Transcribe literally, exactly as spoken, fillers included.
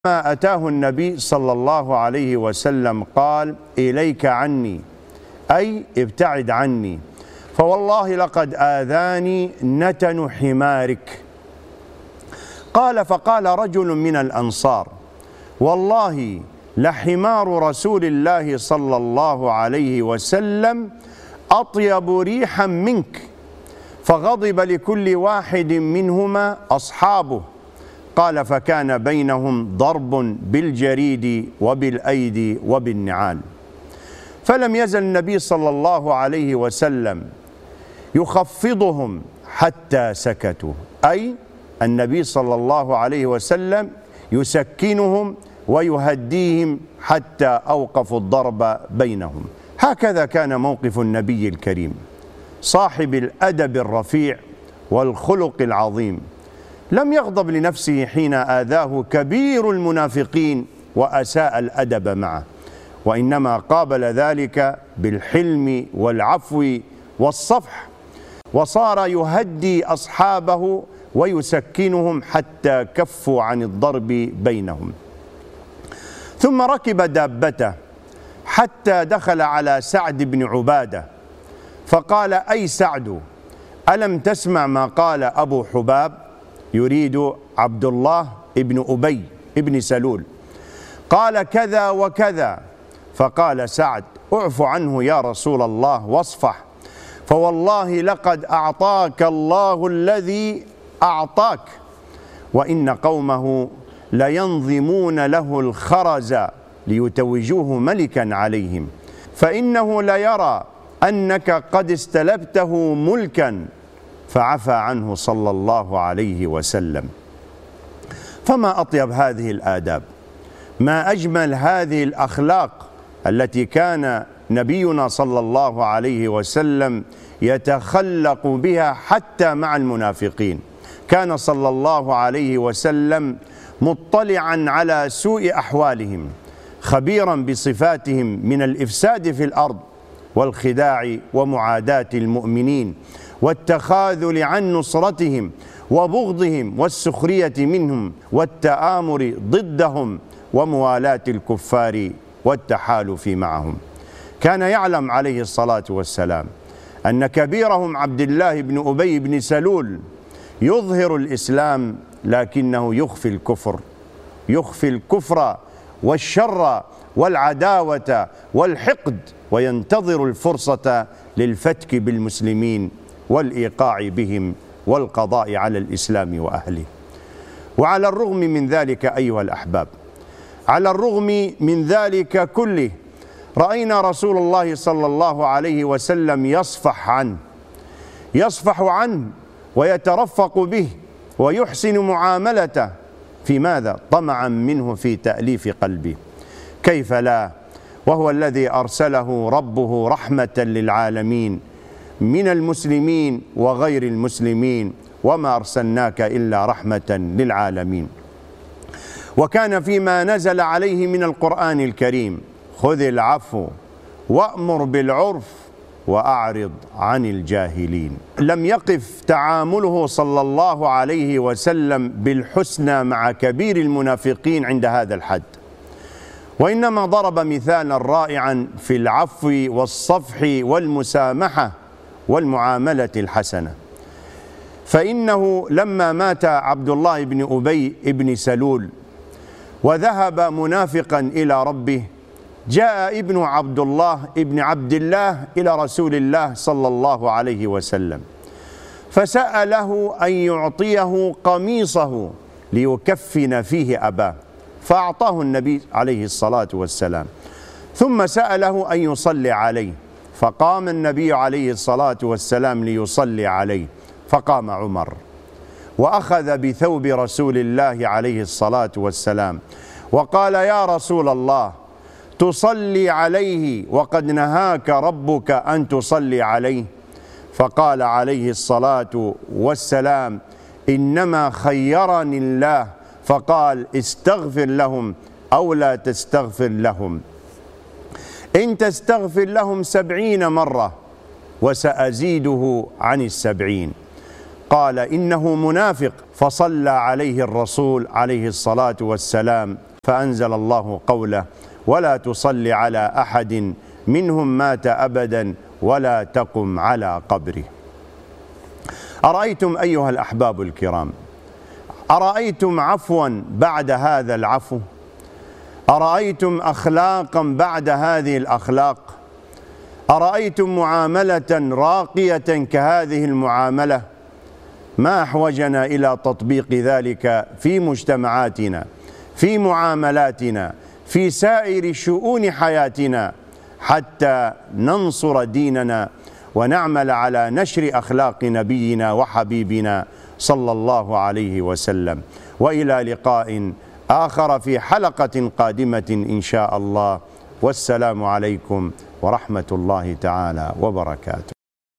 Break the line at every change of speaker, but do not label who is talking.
ما أتاه النبي صلى الله عليه وسلم قال: إليك عني، أي ابتعد عني، فوالله لقد آذاني نتن حمارك. قال: فقال رجل من الأنصار: والله لحمار رسول الله صلى الله عليه وسلم أطيب ريحا منك. فغضب لكل واحد منهما أصحابه. قال: فكان بينهم ضرب بالجريد وبالأيدي وبالنعال. فلم يزل النبي صلى الله عليه وسلم يخفضهم حتى سكتوا، أي النبي صلى الله عليه وسلم يسكنهم ويهديهم حتى أوقفوا الضرب بينهم. هكذا كان موقف النبي الكريم صاحب الأدب الرفيع والخلق العظيم. لم يغضب لنفسه حين آذاه كبير المنافقين وأساء الأدب معه، وإنما قابل ذلك بالحلم والعفو والصفح، وصار يهدي أصحابه ويسكنهم حتى كفوا عن الضرب بينهم. ثم ركب دابته حتى دخل على سعد بن عبادة فقال: أي سعد، ألم تسمع ما قال أبو حباب؟ يريد عبد الله ابن أبي ابن سلول. قال: كذا وكذا. فقال سعد: اعف عنه يا رسول الله واصفح، فوالله لقد أعطاك الله الذي أعطاك، وإن قومه لينظمون له الخرز ليتوجوه ملكا عليهم، فإنه ليرى أنك قد استلبته ملكا، فعفى عنه صلى الله عليه وسلم. فما أطيب هذه الآداب، ما أجمل هذه الأخلاق التي كان نبينا صلى الله عليه وسلم يتخلق بها حتى مع المنافقين. كان صلى الله عليه وسلم مطلعا على سوء أحوالهم، خبيرا بصفاتهم من الإفساد في الأرض والخداع ومعاداة المؤمنين والتخاذل عن نصرتهم وبغضهم والسخرية منهم والتآمر ضدهم وموالاة الكفار والتحالف معهم. كان يعلم عليه الصلاة والسلام أن كبيرهم عبد الله بن أبي بن سلول يظهر الإسلام لكنه يخفي الكفر، يخفي الكفر والشر والعداوة والحقد، وينتظر الفرصة للفتك بالمسلمين والإيقاع بهم والقضاء على الإسلام وأهله. وعلى الرغم من ذلك أيها الأحباب، على الرغم من ذلك كله، رأينا رسول الله صلى الله عليه وسلم يصفح عنه، يصفح عنه ويترفق به ويحسن معاملته. في ماذا؟ طمعا منه في تأليف قلبه. كيف لا، وهو الذي أرسله ربه رحمة للعالمين من المسلمين وغير المسلمين، وما أرسلناك إلا رحمة للعالمين. وكان فيما نزل عليه من القرآن الكريم: خذ العفو وأمر بالعرف وأعرض عن الجاهلين. لم يقف تعامله صلى الله عليه وسلم بالحسنى مع كبير المنافقين عند هذا الحد، وإنما ضرب مثالا رائعا في العفو والصفح والمسامحة والمعاملة الحسنة. فإنه لما مات عبد الله بن أبي بن سلول وذهب منافقا إلى ربه، جاء ابن عبد الله ابن عبد الله إلى رسول الله صلى الله عليه وسلم فسأله أن يعطيه قميصه ليكفن فيه أباه، فأعطاه النبي عليه الصلاة والسلام. ثم سأله أن يصلي عليه، فقام النبي عليه الصلاة والسلام ليصلي عليه، فقام عمر وأخذ بثوب رسول الله عليه الصلاة والسلام وقال: يا رسول الله، تصلي عليه وقد نهاك ربك أن تصلي عليه؟ فقال عليه الصلاة والسلام: إنما خيرني الله، فقال: استغفر لهم أو لا تستغفر لهم، إن تستغفر لهم سبعين مرة وسأزيده عن السبعين. قال: إنه منافق. فصلى عليه الرسول عليه الصلاة والسلام فأنزل الله قوله: ولا تصل على أحد منهم مات أبدا ولا تقم على قبره. أرأيتم أيها الأحباب الكرام، أرأيتم عفوا بعد هذا العفو؟ أرأيتم أخلاقا بعد هذه الأخلاق؟ أرأيتم معاملة راقية كهذه المعاملة؟ ما أحوجنا إلى تطبيق ذلك في مجتمعاتنا، في معاملاتنا، في سائر شؤون حياتنا، حتى ننصر ديننا ونعمل على نشر أخلاق نبينا وحبيبنا صلى الله عليه وسلم. وإلى لقاء آخر في حلقة قادمة إن شاء الله، والسلام عليكم ورحمة الله تعالى وبركاته.